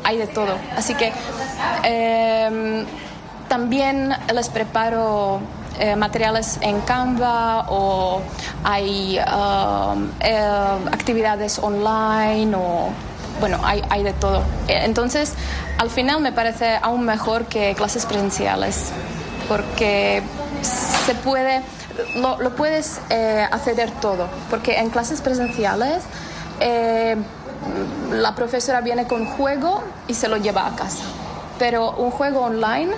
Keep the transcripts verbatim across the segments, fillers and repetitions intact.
hay de todo. Así que eh, también les preparo eh, materiales en Canva, o hay uh, eh, actividades online, o bueno, hay, hay de todo. Entonces, al final me parece aún mejor que clases presenciales, porque se puede, lo, lo puedes eh, acceder todo, porque en clases presenciales eh, la profesora viene con juego y se lo lleva a casa, pero un juego online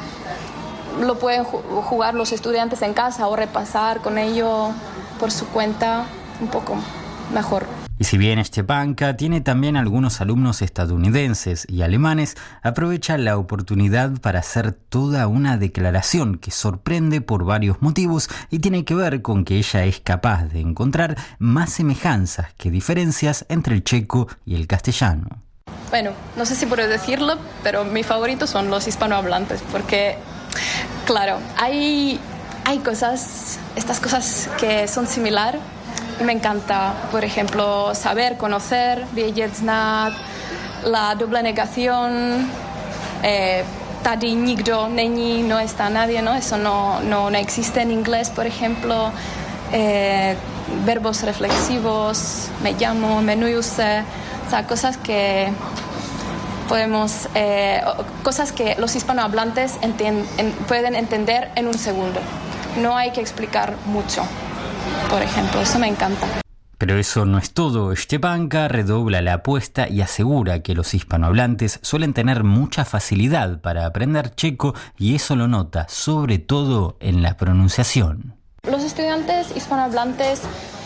lo pueden jugar los estudiantes en casa o repasar con ello por su cuenta un poco mejor. Y si bien Stepanka tiene también algunos alumnos estadounidenses y alemanes, aprovecha la oportunidad para hacer toda una declaración que sorprende por varios motivos y tiene que ver con que ella es capaz de encontrar más semejanzas que diferencias entre el checo y el castellano. Bueno, no sé si puedo decirlo, pero mis favoritos son los hispanohablantes, porque, claro, hay, hay cosas, estas cosas que son similares. Me encanta, por ejemplo, saber, conocer, vědět, znát, la doble negación, eh, tady nikdo není, no está nadie, ¿no? Eso no, no, no existe en inglés, por ejemplo. Eh, verbos reflexivos, me llamo, jmenuji se, o sea, cosas que podemos, eh, cosas que los hispanohablantes entien, en, pueden entender en un segundo. No hay que explicar mucho. Por ejemplo, eso me encanta. Pero eso no es todo. Stepanka redobla la apuesta y asegura que los hispanohablantes suelen tener mucha facilidad para aprender checo, y eso lo nota sobre todo en la pronunciación. Los estudiantes hispanohablantes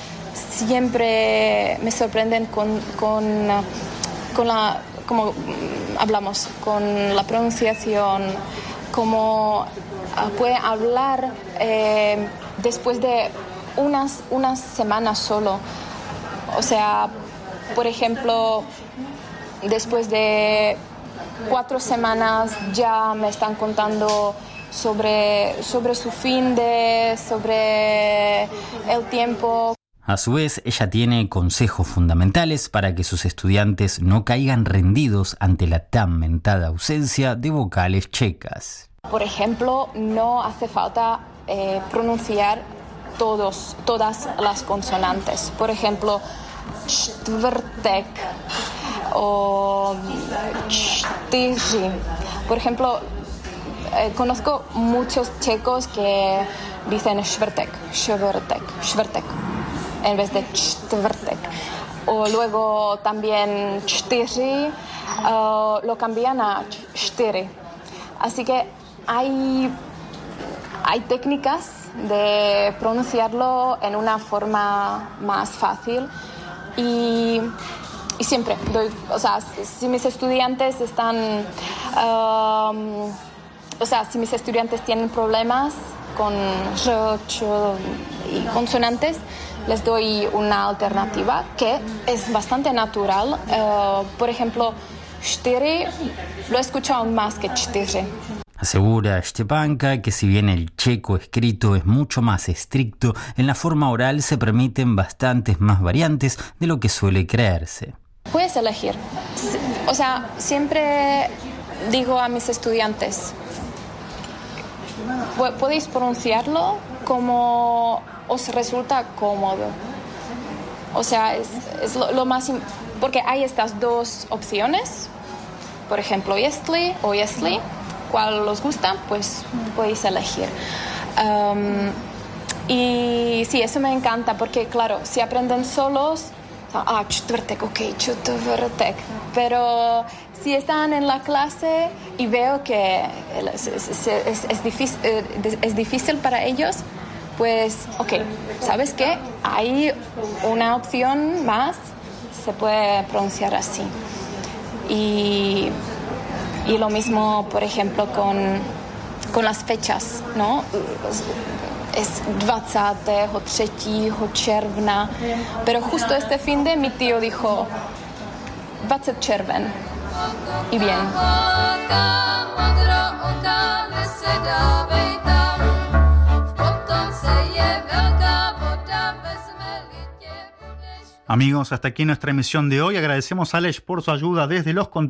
siempre me sorprenden con, con, con la, como hablamos, con la pronunciación, cómo pueden hablar eh, después de Unas, unas semanas solo. O sea, por ejemplo, después de cuatro semanas ya me están contando sobre, sobre su fin de, sobre el tiempo. A su vez, ella tiene consejos fundamentales para que sus estudiantes no caigan rendidos ante la tan mentada ausencia de vocales checas. Por ejemplo, no hace falta eh, pronunciar Todos, todas las consonantes. Por ejemplo, čtvrtek o čtyři. Por ejemplo, eh, conozco muchos checos que dicen čtvrtek, čtvrtek, čtvrtek, en vez de čtvrtek. O luego también čtyři uh, lo cambian a čtyři. Así que hay, hay técnicas de pronunciarlo en una forma más fácil, y, y siempre doy, o sea, si mis estudiantes están, um, o sea, si mis estudiantes tienen problemas con r, ch y consonantes, les doy una alternativa que es bastante natural. Uh, por ejemplo, čtyři lo he escuchado más que čtyři. Asegura Stepanka que si bien el checo escrito es mucho más estricto, en la forma oral se permiten bastantes más variantes de lo que suele creerse. Puedes elegir. O sea, siempre digo a mis estudiantes, podéis pronunciarlo como os resulta cómodo. O sea, es, es lo, lo más... Porque hay estas dos opciones, por ejemplo, jestli o jestli. Cuál os gusta, pues podéis elegir. Um, y sí, eso me encanta, porque claro, si aprenden solos, ah, čtvrtek, ok, čtvrtek. Pero si están en la clase y veo que es, es, es, es, difícil, es difícil para ellos, pues, ok, ¿sabes qué? Hay una opción más, se puede pronunciar así. Y... Y lo mismo, por ejemplo, con, con las fechas, ¿no? Es dvacátého třetího června, pero justo este fin de mi tío dijo dvacet červen. Y bien. Amigos, hasta aquí nuestra emisión de hoy. Agradecemos a Aleš por su ayuda desde los controles.